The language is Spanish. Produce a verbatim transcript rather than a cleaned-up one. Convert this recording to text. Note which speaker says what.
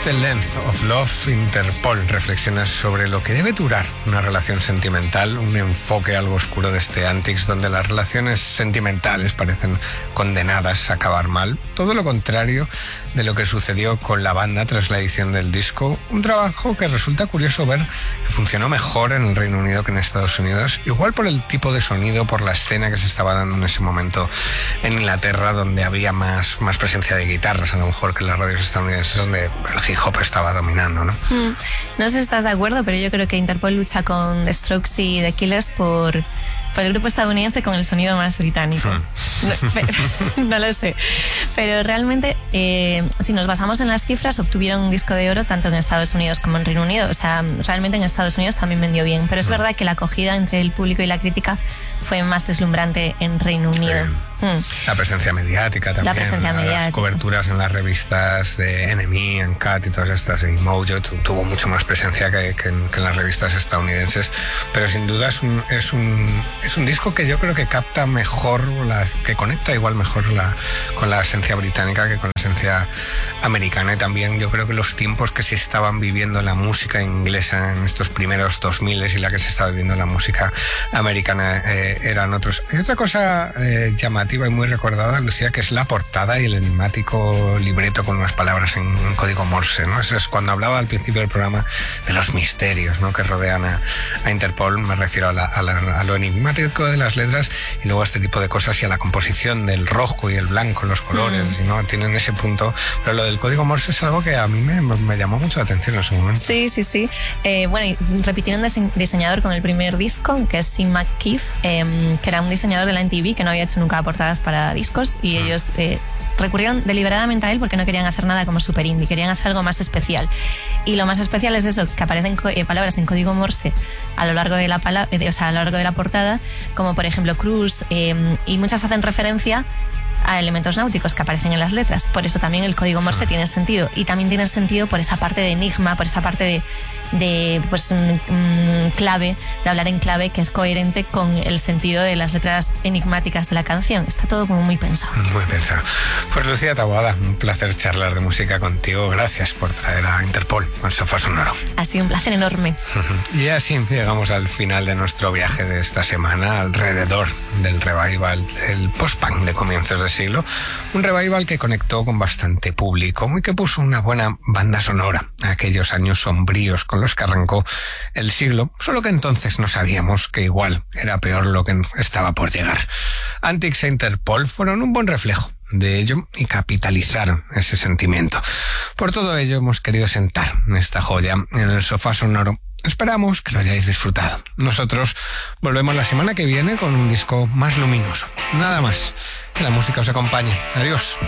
Speaker 1: The Length of Love, Interpol, reflexiones sobre lo que debe durar una relación sentimental, un enfoque algo oscuro de este Antics, donde las relaciones sentimentales parecen condenadas a acabar mal. Todo lo contrario de lo que sucedió con la banda tras la edición del disco, un trabajo que resulta curioso ver que funcionó mejor en el Reino Unido que en Estados Unidos, igual por el tipo de sonido, por la escena que se estaba dando en ese momento en Inglaterra, donde había más, más presencia de guitarras, a lo mejor que en las radios estadounidenses, donde el hip hop estaba dominando, ¿no?
Speaker 2: Mm, no sé si estás de acuerdo, pero yo creo que Interpol lucha con The Strokes y The Killers por, por el grupo estadounidense con el sonido más británico. Mm. No, no lo sé. Pero realmente, eh, si nos basamos en las cifras, obtuvieron un disco de oro tanto en Estados Unidos como en Reino Unido. O sea, realmente en Estados Unidos también vendió bien. Pero es mm. verdad que la acogida entre el público y la crítica fue más deslumbrante en Reino Unido.
Speaker 1: Sí. Mm. La presencia mediática también.
Speaker 2: La presencia
Speaker 1: las
Speaker 2: mediática.
Speaker 1: coberturas en las revistas de Enemy, Uncut y todas estas, y Mojo tuvo mucho más presencia que, que, en, que en las revistas estadounidenses. Pero sin duda es un, es un, es un disco que yo creo que capta mejor, la, que conecta igual mejor la, con la esencia británica que con la esencia americana. Y también yo creo que los tiempos que se estaban viviendo en la música inglesa en estos primeros dos mil y la que se estaba viviendo en la música americana eh, eran otros. Hay otra cosa eh, llamativa y muy recordada, Lucía, que es la portada y el enigmático libreto con unas palabras en, en código Morse, ¿no? Eso es cuando hablaba al principio del programa de los misterios, ¿no?, que rodean a, a Interpol. Me refiero a, la, a, la, a lo enigmático de las letras y luego a este tipo de cosas y a la composición del rojo y el blanco, los colores, mm. ¿no? Tienen ese punto. Pero lo del código Morse es algo que a mí me, me llamó mucho la atención en su momento.
Speaker 2: Sí, sí, sí. Eh, bueno, y repitieron de diseñador con el primer disco, que es Sim McKeith, eh, que era un diseñador de la M T V que no había hecho nunca portadas para discos, y mm. ellos eh, recurrieron deliberadamente a él porque no querían hacer nada como super indie, querían hacer algo más especial. Y lo más especial es eso, que aparecen eh, palabras en código Morse a lo largo de la pala eh, o sea, a lo largo de la portada, como por ejemplo Cruz, eh, y muchas hacen referencia a elementos náuticos que aparecen en las letras. Por eso también el código Morse tiene sentido, y también tiene sentido por esa parte de enigma, por esa parte de, de pues mmm, clave, de hablar en clave, que es coherente con el sentido de las letras enigmáticas de la canción. Está todo como muy pensado.
Speaker 1: Muy pensado. Pues Lucía Taboada, un placer charlar de música contigo. Gracias por traer a Interpol al Sofá Sonoro.
Speaker 2: Ha sido un placer enorme.
Speaker 1: Y así llegamos al final de nuestro viaje de esta semana alrededor del revival, el post-punk de comienzos de siglo. Un revival que conectó con bastante público y que puso una buena banda sonora a aquellos años sombríos con los que arrancó el siglo, solo que entonces no sabíamos que igual era peor lo que estaba por llegar. Antics e Interpol fueron un buen reflejo de ello y capitalizaron ese sentimiento. Por todo ello hemos querido sentar esta joya en el Sofá Sonoro. Esperamos que lo hayáis disfrutado. Nosotros volvemos la semana que viene con un disco más luminoso. Nada más. Que la música os acompañe. Adiós.